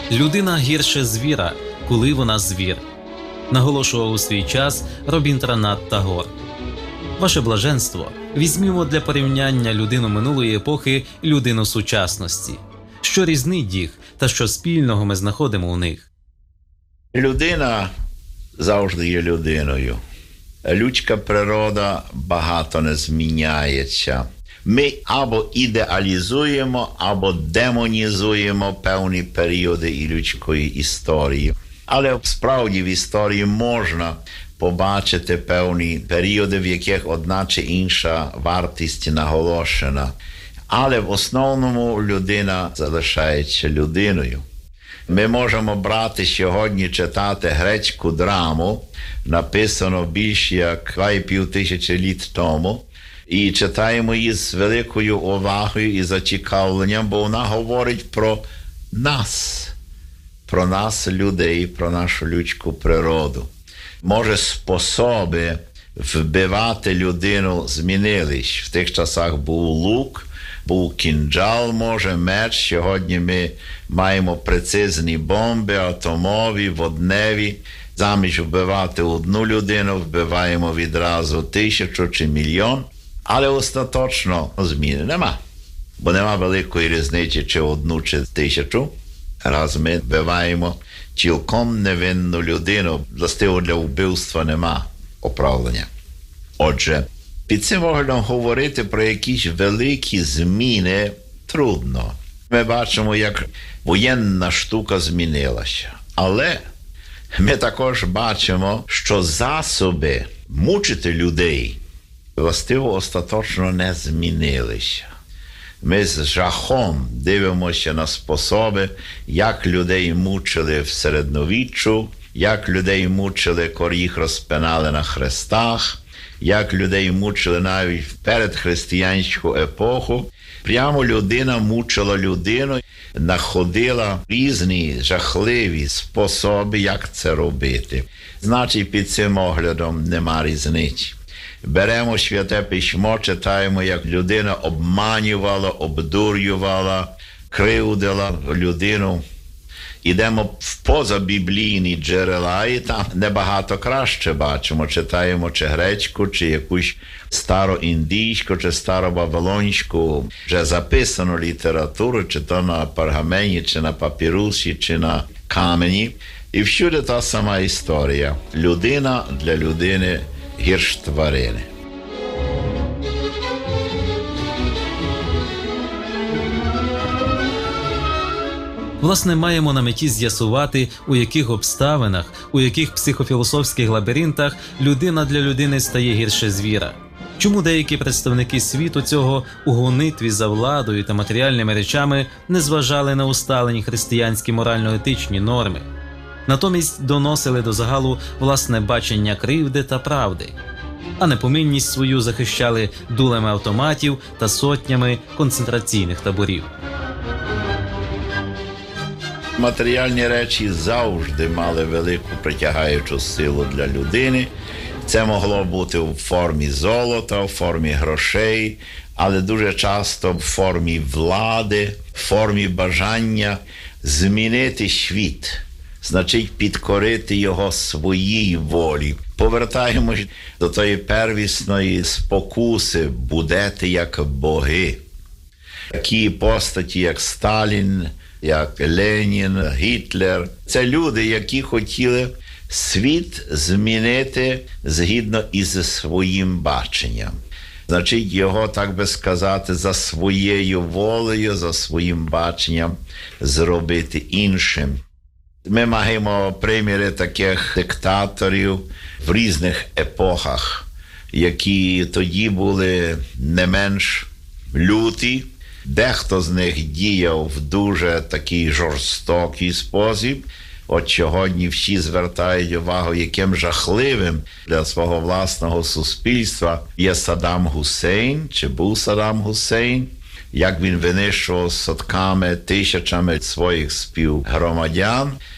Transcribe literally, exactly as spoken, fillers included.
Людина гірше звіра, коли вона звір, наголошував у свій час Робінтранат Тагор. Ваше блаженство, візьмімо для порівняння людину минулої епохи і людину сучасності. Що різнить їх та що спільного ми знаходимо у них? Людина завжди є людиною. Людська природа багато не зміняється. Ми або ідеалізуємо, або демонізуємо певні періоди і людської історії. Але справді в історії можна побачити певні періоди, в яких одна чи інша вартість наголошена. Але в основному людина залишається людиною. Ми можемо брати сьогодні, читати грецьку драму, написану більше як два і пів тисячі літ тому, і читаємо її з великою увагою і зацікавленням, бо вона говорить про нас, про нас, людей, про нашу людську природу. Може, способи вбивати людину змінились. В тих часах був лук, був кінджал, може, меч. Сьогодні ми маємо прецизні бомби, атомові, водневі. Замість вбивати одну людину, вбиваємо відразу тисячу чи мільйон. Але остаточно зміни нема. Бо нема великої різниці, чи одну, чи тисячу. Раз ми вбиваємо цілком невинну людину, властиво для вбивства нема оправдання. Отже, під цим оглядом говорити про якісь великі зміни трудно. Ми бачимо, як воєнна штука змінилася. Але ми також бачимо, що засоби мучити людей властиво остаточно не змінилися. Ми з жахом дивимося на способи, як людей мучили в середньовіччю, як людей мучили, коли їх розпинали на хрестах, як людей мучили навіть в передхристиянську епоху. Прямо людина мучила людину, знаходила різні жахливі способи, як це робити. Значить, під цим оглядом нема різниці. Беремо Святе Письмо, читаємо, як людина обманювала, обдурювала, кривдила людину. Ідемо в позабіблійні джерела, і там небагато краще бачимо. Читаємо чи грецьку, чи якусь староіндійську, чи старобавилонську вже записану літературу, чи то на пергамені, чи на папірусі, чи на камені. І всюди та сама історія. Людина для людини гірш тварини. Власне, маємо на меті з'ясувати, у яких обставинах, у яких психофілософських лабіринтах людина для людини стає гірше звіра. Чому деякі представники світу цього у гонитві за владою та матеріальними речами не зважали на усталені християнські морально-етичні норми? Натомість доносили до загалу власне бачення кривди та правди, а непомінність свою захищали дулами автоматів та сотнями концентраційних таборів. Матеріальні речі завжди мали велику притягаючу силу для людини. Це могло бути в формі золота, в формі грошей, але дуже часто в формі влади, в формі бажання змінити світ. Значить, підкорити його своїй волі. Повертаємось до тої первісної спокуси будете як боги. Такі постаті, як Сталін, як Ленін, Гітлер. Це люди, які хотіли світ змінити згідно із своїм баченням. Значить, його, так би сказати, за своєю волею, за своїм баченням зробити іншим. Ми маємо приміри таких диктаторів в різних епохах, які тоді були не менш люті. Дехто з них діяв в дуже такий жорстокий спосіб. От сьогодні всі звертають увагу, яким жахливим для свого власного суспільства є Саддам Гусейн, чи був Саддам Гусейн, як він винищував сотками, тисячами своїх співгромадян.